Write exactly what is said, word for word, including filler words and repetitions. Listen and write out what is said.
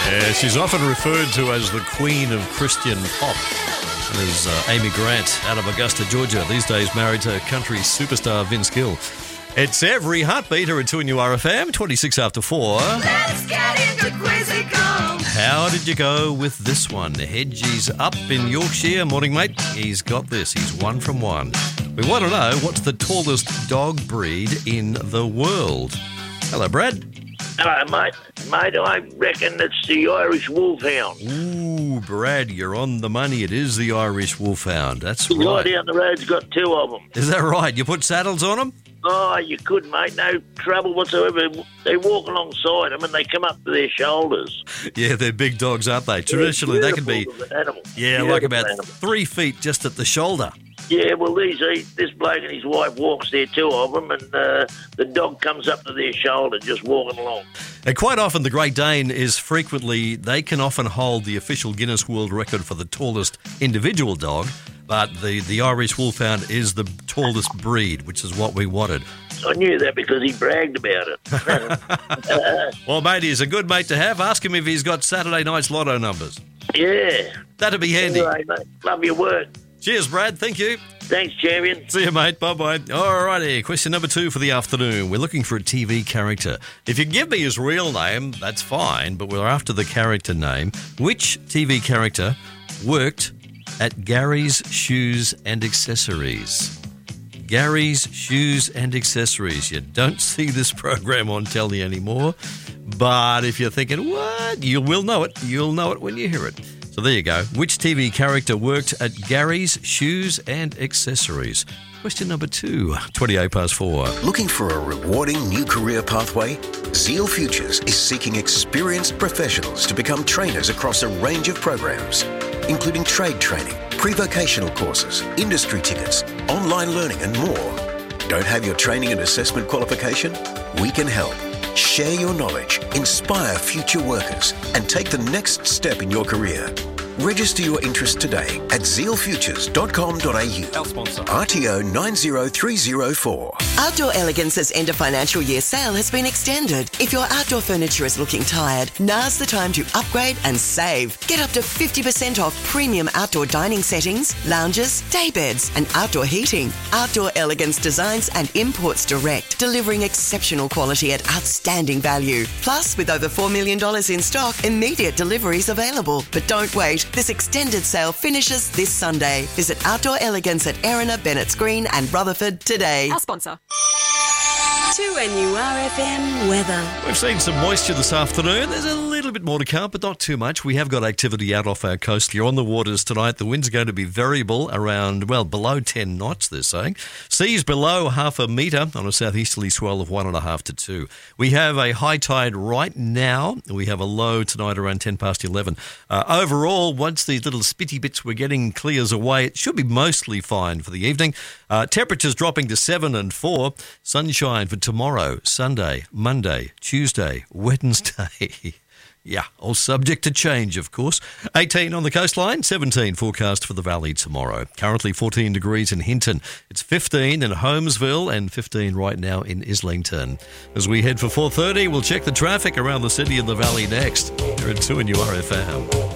Yeah, she's often referred to as the Queen of Christian Pop. There's uh, Amy Grant out of Augusta, Georgia, these days married to country superstar Vince Gill. It's every heartbeat here at two N U R F M, twenty-six after four. Let's get into Quizzical. How did you go with this one? Hedgie's up in Yorkshire. Morning, mate. He's got this. He's one from one. We want to know what's the tallest dog breed in the world. Hello, Brad. Hello, mate. Mate, I reckon it's the Irish Wolfhound. Ooh, Brad, you're on the money. It is the Irish Wolfhound. That's The guy right. down the road's got two of them. Is that right? You put saddles on them? Oh, you could, mate. No trouble whatsoever. They walk alongside them and they come up to their shoulders. Yeah, they're big dogs, aren't they? Traditionally, they can be, Beautiful of an animal. yeah, Beautiful like about animal. three feet just at the shoulder. Yeah, well, these this bloke and his wife walks there, two of them, and uh, the dog comes up to their shoulder just walking along. And quite often, the Great Dane is frequently, they can often hold the official Guinness World Record for the tallest individual dog, but the, the Irish Wolfhound is the tallest breed, which is what we wanted. I knew that because he bragged about it. Well, mate, he's a good mate to have. Ask him if he's got Saturday night's lotto numbers. Yeah. That'd be handy. Anyway, mate, love your work. Cheers, Brad. Thank you. Thanks, champion. See you, mate. Bye-bye. All righty. Question number two for the afternoon. We're looking for a T V character. If you give me his real name, that's fine, but we're after the character name. Which T V character worked at Gary's Shoes and Accessories? Gary's Shoes and Accessories. You don't see this program on telly anymore, but if you're thinking, what? You will know it. You'll know it when you hear it. So there you go. Which T V character worked at Gary's Shoes and Accessories? Question number two, twenty-eight past four. Looking for a rewarding new career pathway? Zeal Futures is seeking experienced professionals to become trainers across a range of programs, including trade training, pre-vocational courses, industry tickets, online learning and more. Don't have your training and assessment qualification? We can help. Share your knowledge, inspire future workers, and take the next step in your career. Register your interest today at zeal futures dot com dot a u. Our sponsor. R T O nine zero three zero four. Outdoor Elegance's end of financial year sale has been extended. If your outdoor furniture is looking tired, now's the time to upgrade and save. Get up to fifty percent off premium outdoor dining settings, lounges, day beds, and outdoor heating. Outdoor Elegance designs and imports direct, delivering exceptional quality at outstanding value. Plus, with over four million dollars in stock, immediate deliveries available. But don't wait. This extended sale finishes this Sunday. Visit Outdoor Elegance at Erina, Bennett's Green and Rutherford today. Our sponsor. two N U R F M weather. We've seen some moisture this afternoon. There's a little bit more to come, but not too much. We have got activity out off our coast here on the waters tonight. The wind's going to be variable around, well, below ten knots, they're saying. Seas below half a metre on a southeasterly swell of one and a half to two. We have a high tide right now. We have a low tonight around ten past eleven. Uh, overall, once these little spitty bits we're getting clears away, it should be mostly fine for the evening. Uh, temperatures dropping to seven and four. Sunshine for tomorrow, Sunday, Monday, Tuesday, Wednesday. Yeah, all subject to change, of course. eighteen on the coastline, seventeen forecast for the valley tomorrow. Currently fourteen degrees in Hinton. It's fifteen in Holmesville and fifteen right now in Islington. As we head for four thirty, we'll check the traffic around the city and the valley next. Here at two N U R F M.